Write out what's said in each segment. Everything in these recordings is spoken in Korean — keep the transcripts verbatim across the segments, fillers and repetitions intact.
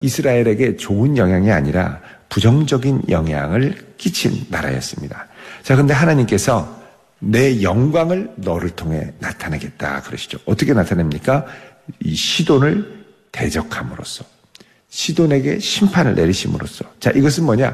이스라엘에게 좋은 영향이 아니라 부정적인 영향을 끼친 나라였습니다. 자, 그런데 하나님께서 내 영광을 너를 통해 나타내겠다 그러시죠. 어떻게 나타냅니까? 이 시돈을 대적함으로써, 시돈에게 심판을 내리심으로써. 자, 이것은 뭐냐?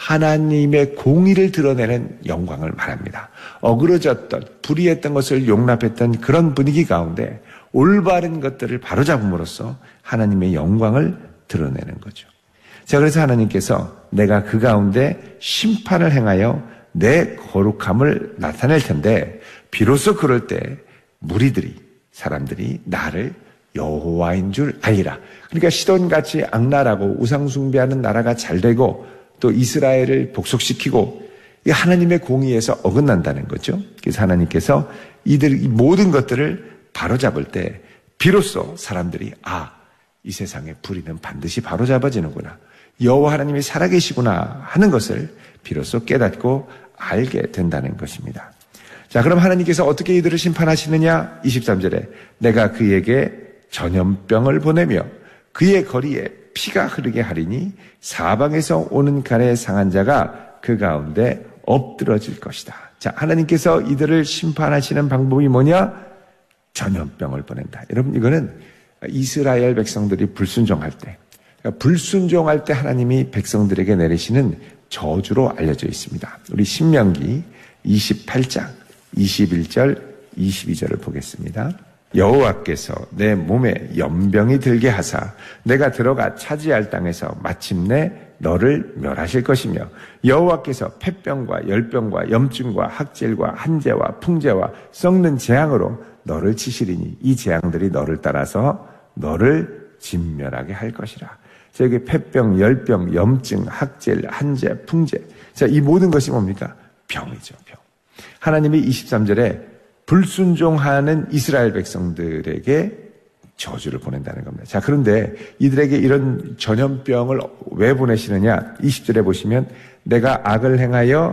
하나님의 공의를 드러내는 영광을 말합니다. 어그러졌던, 불의했던 것을 용납했던 그런 분위기 가운데 올바른 것들을 바로잡음으로써 하나님의 영광을 드러내는 거죠. 자, 그래서 하나님께서 내가 그 가운데 심판을 행하여 내 거룩함을 나타낼 텐데, 비로소 그럴 때 무리들이, 사람들이 나를 여호와인 줄 알리라. 그러니까 시돈같이 악랄하고 우상숭배하는 나라가 잘되고 또 이스라엘을 복속시키고 하나님의 공의에서 어긋난다는 거죠. 그래서 하나님께서 이들 모든 것들을 바로잡을 때 비로소 사람들이 아, 이 세상의 불의는 반드시 바로잡아지는구나, 여호와 하나님이 살아계시구나 하는 것을 비로소 깨닫고 알게 된다는 것입니다. 자, 그럼 하나님께서 어떻게 이들을 심판하시느냐? 이십삼 절에 내가 그에게 전염병을 보내며 그의 거리에 피가 흐르게 하리니 사방에서 오는 가래 상한 자가 그 가운데 엎드러질 것이다. 자, 하나님께서 이들을 심판하시는 방법이 뭐냐? 전염병을 보낸다. 여러분, 이거는 이스라엘 백성들이 불순종할 때, 그러니까 불순종할 때 하나님이 백성들에게 내리시는 저주로 알려져 있습니다. 우리 신명기 이십팔 장 이십일 절 이십이 절을 보겠습니다. 여호와께서 내 몸에 연병이 들게 하사 내가 들어가 차지할 땅에서 마침내 너를 멸하실 것이며, 여호와께서 폐병과 열병과 염증과 학질과 한재와 풍재와 썩는 재앙으로 너를 치시리니 이 재앙들이 너를 따라서 너를 진멸하게 할 것이라. 자, 여기 폐병, 열병, 염증, 학질, 한재, 풍재. 자, 이 모든 것이 뭡니까? 병이죠, 병. 하나님이 이십삼 절에 불순종하는 이스라엘 백성들에게 저주를 보낸다는 겁니다. 자, 그런데 이들에게 이런 전염병을 왜 보내시느냐? 이십 절에 보시면 내가 악을 행하여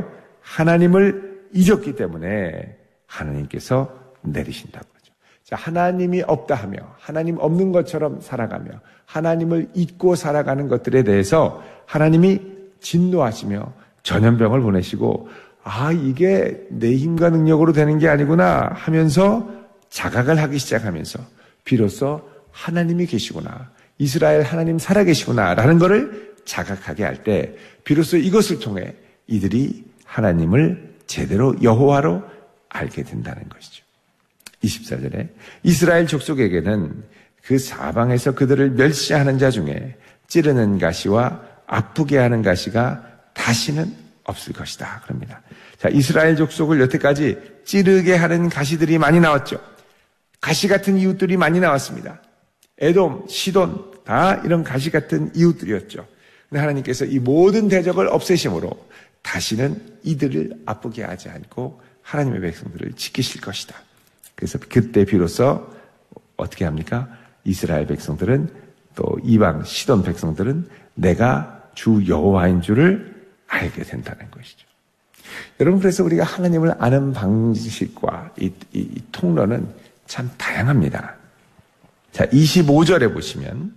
하나님을 잊었기 때문에 하나님께서 내리신다고 하죠. 자, 하나님이 없다 하며 하나님 없는 것처럼 살아가며 하나님을 잊고 살아가는 것들에 대해서 하나님이 진노하시며 전염병을 보내시고, 아, 이게 내 힘과 능력으로 되는 게 아니구나 하면서 자각을 하기 시작하면서 비로소 하나님이 계시구나, 이스라엘 하나님 살아계시구나 라는 것을 자각하게 할 때 비로소 이것을 통해 이들이 하나님을 제대로 여호와로 알게 된다는 것이죠. 이십사 절에 이스라엘 족속에게는 그 사방에서 그들을 멸시하는 자 중에 찌르는 가시와 아프게 하는 가시가 다시는 없을 것이다 그럽니다. 자, 이스라엘 족속을 여태까지 찌르게 하는 가시들이 많이 나왔죠. 가시 같은 이웃들이 많이 나왔습니다. 에돔, 시돈 다 이런 가시 같은 이웃들이었죠. 근데 하나님께서 이 모든 대적을 없애심으로 다시는 이들을 아프게 하지 않고 하나님의 백성들을 지키실 것이다. 그래서 그때 비로소 어떻게 합니까? 이스라엘 백성들은 또 이방 시돈 백성들은 내가 주 여호와인 줄을 알게 된다는 것이죠. 여러분, 그래서 우리가 하나님을 아는 방식과 이, 이, 이 통로는 참 다양합니다. 자, 이십오 절에 보시면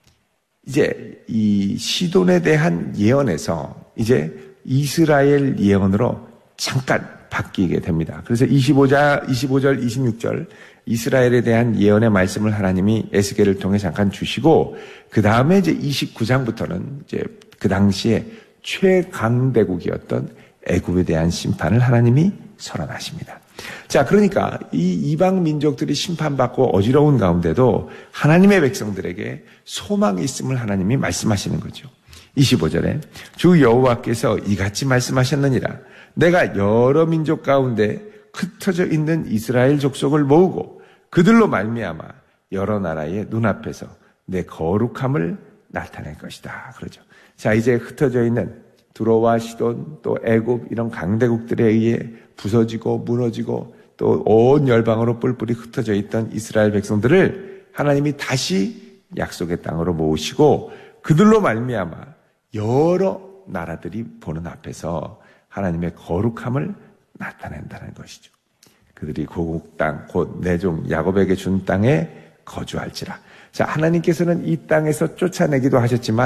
이제 이 시돈에 대한 예언에서 이제 이스라엘 예언으로 잠깐 바뀌게 됩니다. 그래서 이십오 절, 이십오 절, 이십육 절 이스라엘에 대한 예언의 말씀을 하나님이 에스겔을 통해 잠깐 주시고, 그 다음에 이제 이십구 장부터는 이제 그 당시에 최강대국이었던 애굽에 대한 심판을 하나님이 선언하십니다. 자, 그러니까 이 이방 민족들이 심판받고 어지러운 가운데도 하나님의 백성들에게 소망이 있음을 하나님이 말씀하시는 거죠. 이십오 절에 주 여호와께서 이같이 말씀하셨느니라. 내가 여러 민족 가운데 흩어져 있는 이스라엘 족속을 모으고 그들로 말미암아 여러 나라의 눈앞에서 내 거룩함을 나타낼 것이다 그러죠. 자, 이제 흩어져 있는 두로와 시돈 또 애굽 이런 강대국들에 의해 부서지고 무너지고 또 온 열방으로 뿔뿔이 흩어져 있던 이스라엘 백성들을 하나님이 다시 약속의 땅으로 모으시고 그들로 말미암아 여러 나라들이 보는 앞에서 하나님의 거룩함을 나타낸다는 것이죠. 그들이 고국 땅 곧 내 종 야곱에게 준 땅에 거주할지라. 자, 하나님께서는 이 땅에서 쫓아내기도 하셨지만